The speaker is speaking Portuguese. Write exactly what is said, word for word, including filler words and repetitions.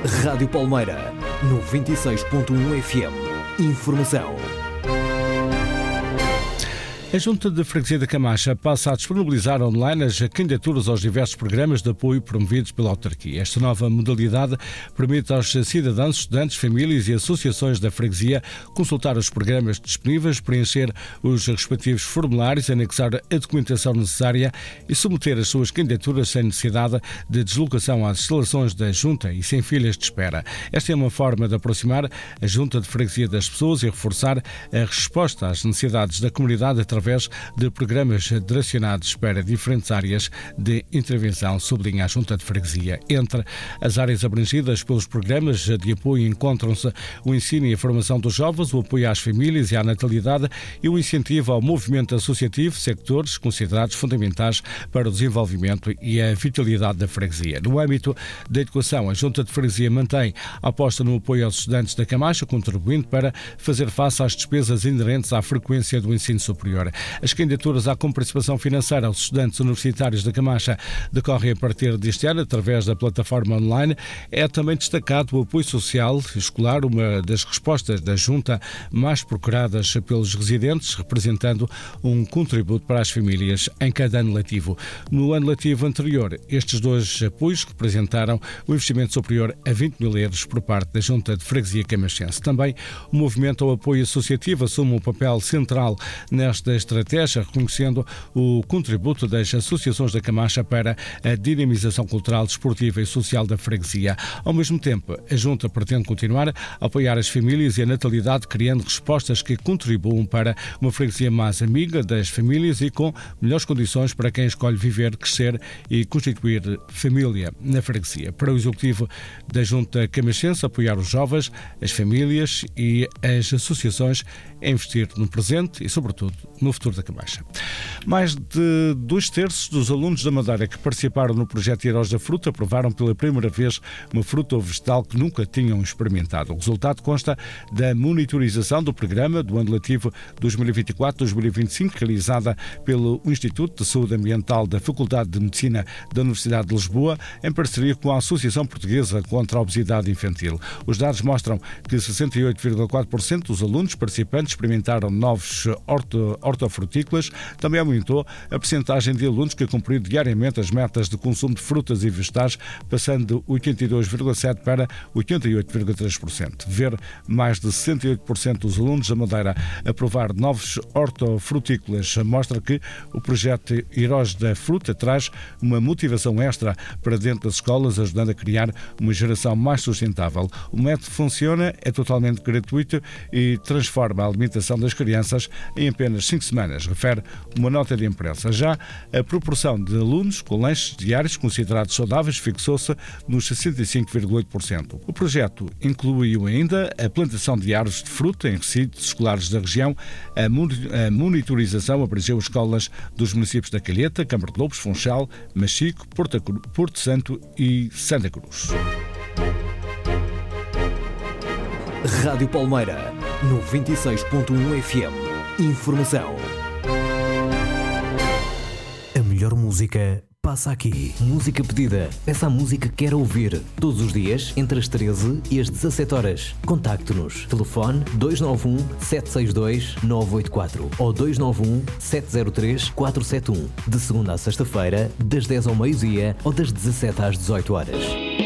Rádio Palmeira, noventa e seis ponto um F M. Informação. A Junta de Freguesia da Camacha passa a disponibilizar online as candidaturas aos diversos programas de apoio promovidos pela autarquia. Esta nova modalidade permite aos cidadãos, estudantes, famílias e associações da freguesia consultar os programas disponíveis, preencher os respectivos formulários, anexar a documentação necessária e submeter as suas candidaturas sem necessidade de deslocação às instalações da Junta e sem filas de espera. Esta é uma forma de aproximar a Junta de Freguesia das pessoas e reforçar a resposta às necessidades da comunidade através através de programas direcionados para diferentes áreas de intervenção, sublinha a Junta de Freguesia. Entre as áreas abrangidas pelos programas de apoio encontram-se o ensino e a formação dos jovens, o apoio às famílias e à natalidade e o incentivo ao movimento associativo, sectores considerados fundamentais para o desenvolvimento e a vitalidade da freguesia. No âmbito da educação, a Junta de Freguesia mantém a aposta no apoio aos estudantes da Camacha, contribuindo para fazer face às despesas inerentes à frequência do ensino superior. As candidaturas à comparticipação financeira aos estudantes universitários da Camacha decorrem a partir deste ano através da plataforma online. É também destacado o apoio social escolar, uma das respostas da Junta mais procuradas pelos residentes, representando um contributo para as famílias em cada ano letivo. No ano letivo anterior, estes dois apoios representaram um investimento superior a vinte mil euros por parte da Junta de Freguesia Camachense. Também o movimento ao apoio associativo assume um papel central nesta estratégia, reconhecendo o contributo das associações da Camacha para a dinamização cultural, desportiva e social da freguesia. Ao mesmo tempo, a Junta pretende continuar a apoiar as famílias e a natalidade, criando respostas que contribuam para uma freguesia mais amiga das famílias e com melhores condições para quem escolhe viver, crescer e constituir família na freguesia. Para o Executivo da Junta Camachense, apoiar os jovens, as famílias e as associações a investir no presente e, sobretudo, no futuro da Camacha. Mais de dois terços dos alunos da Madeira que participaram no projeto Heróis da Fruta provaram pela primeira vez uma fruta ou vegetal que nunca tinham experimentado. O resultado consta da monitorização do programa do ano letivo dois mil e vinte e quatro dois mil e vinte e cinco, realizada pelo Instituto de Saúde Ambiental da Faculdade de Medicina da Universidade de Lisboa, em parceria com a Associação Portuguesa contra a Obesidade Infantil. Os dados mostram que sessenta e oito vírgula quatro por cento dos alunos participantes experimentaram novos horto, hortofrutícolas. Também aumentou a percentagem de alunos que cumpriram diariamente as metas de consumo de frutas e vegetais, passando de oitenta e dois vírgula sete por cento para oitenta e oito vírgula três por cento. Ver mais de sessenta e oito por cento dos alunos da Madeira aprovar novos hortofrutícolas mostra que o projeto Heróis da Fruta traz uma motivação extra para dentro das escolas, ajudando a criar uma geração mais sustentável. O método funciona, é totalmente gratuito e transforma a alimentação das crianças em apenas cinco semanas, refere uma nota de imprensa. Já a proporção de alunos com lanches diários considerados saudáveis fixou-se nos sessenta e cinco vírgula oito por cento. O projeto incluiu ainda a plantação de árvores de fruta em recintos escolares da região. A monitorização abrangeu escolas dos municípios da Calheta, Câmara de Lobos, Funchal, Machico, Porto, Porto Santo e Santa Cruz. Rádio Palmeira, noventa e seis ponto um F M. Informação. A melhor música passa aqui. Música pedida. Peça a música que quer ouvir. Todos os dias, entre as treze e as dezassete horas. Contacte-nos. Telefone dois nove um, sete seis dois, nove oito quatro ou dois nove um, sete zero três, quatro sete um. De segunda a sexta-feira, das dez ao meio-dia ou das dezassete às dezoito horas.